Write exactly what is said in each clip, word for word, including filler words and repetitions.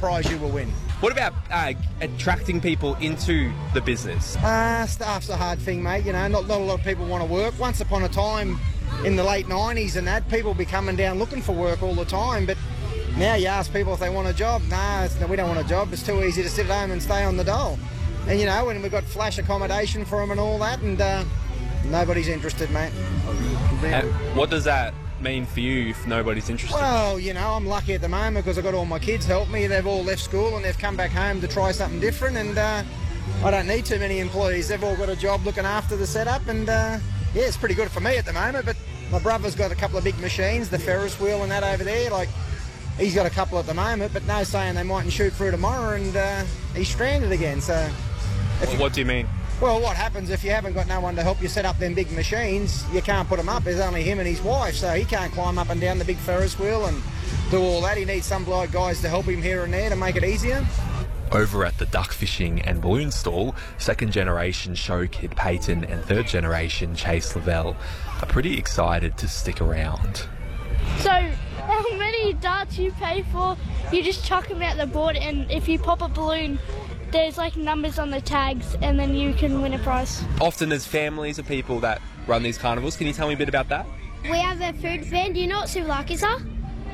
prize you will win. What about uh, attracting people into the business? Uh, staff's a hard thing, mate. You know, not, not a lot of people want to work. Once upon a time, in the late nineties and that, people be coming down looking for work all the time, but now you ask people if they want a job. Nah, it's, no, we don't want a job. It's too easy to sit at home and stay on the dole. And, you know, and we've got flash accommodation for them and all that, and uh, nobody's interested, mate. And what does that mean for you if nobody's interested? Well, you know, I'm lucky at the moment because I've got all my kids help me. They've all left school and they've come back home to try something different, and uh, I don't need too many employees. They've all got a job looking after the setup, and uh, yeah, it's pretty good for me at the moment, but my brother's got a couple of big machines, the Ferris wheel and that over there. Like, he's got a couple at the moment, but no saying they mightn't shoot through tomorrow, and uh, he's stranded again. So, What, what do you mean? Well, what happens if you haven't got no one to help you set up them big machines? You can't put them up. There's only him and his wife, so he can't climb up and down the big Ferris wheel and do all that. He needs some bloke guys to help him here and there to make it easier. Over at the duck fishing and balloon stall, second generation show kid Peyton and third generation Chase Lavelle are pretty excited to stick around. So, how many darts you pay for, you just chuck them out the board, and if you pop a balloon, there's like numbers on the tags, and then you can win a prize. Often there's families of people that run these carnivals. Can you tell me a bit about that? We have a food van. Do you know what souvlaki's are?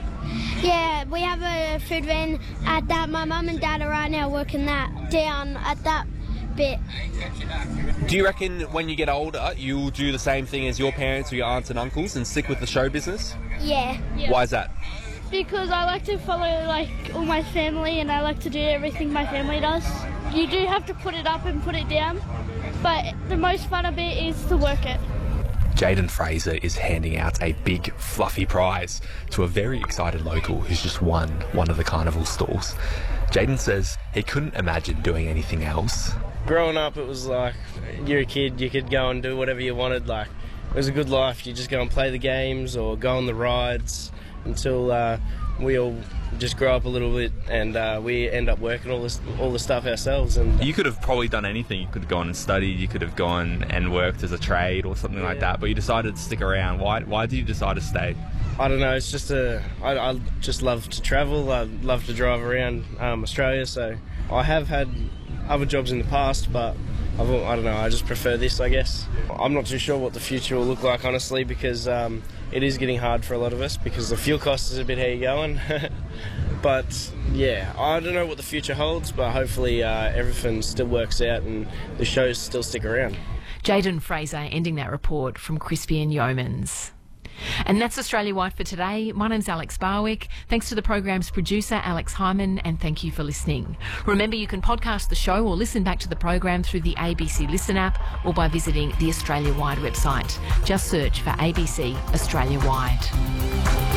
Yeah, we have a food van at that. My mum and dad are right now working that down at that bit. Do you reckon when you get older you'll do the same thing as your parents or your aunts and uncles and stick with the show business? Yeah. Yeah. Why is that? Because I like to follow like all my family, and I like to do everything my family does. You do have to put it up and put it down, but the most fun of it is to work it. Jaden Fraser is handing out a big fluffy prize to a very excited local who's just won one of the carnival stalls. Jaden says he couldn't imagine doing anything else. Growing up, it was like, you're a kid, you could go and do whatever you wanted. Like, it was a good life. You just go and play the games or go on the rides until uh, we all just grow up a little bit, and uh, we end up working all this, all the stuff ourselves. And You could have probably done anything. You could have gone and studied, you could have gone and worked as a trade or something like that, but you decided to stick around. Why Why did you decide to stay? I don't know, it's just a, I, I just love to travel, I love to drive around um, Australia, so I have had other jobs in the past, but I've, I don't know, I just prefer this, I guess. I'm not too sure what the future will look like, honestly, because um, it is getting hard for a lot of us because the fuel cost is a bit how you going. But yeah, I don't know what the future holds, but hopefully uh, everything still works out and the shows still stick around. Jaden Fraser ending that report from Crispy and Yeomans. And that's Australia Wide for today. My name's Alex Barwick. Thanks to the program's producer, Alex Hyman, and thank you for listening. Remember, you can podcast the show or listen back to the program through the A B C Listen app or by visiting the Australia Wide website. Just search for A B C Australia Wide.